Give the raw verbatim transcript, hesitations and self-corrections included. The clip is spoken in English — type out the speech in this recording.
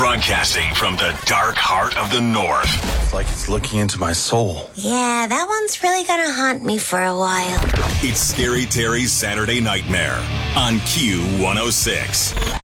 Broadcasting from the dark heart of the North. It's like it's looking into my soul. Yeah, that one's really gonna haunt me for a while. It's Scary Terry's Saturday Nightmare on Q one oh six.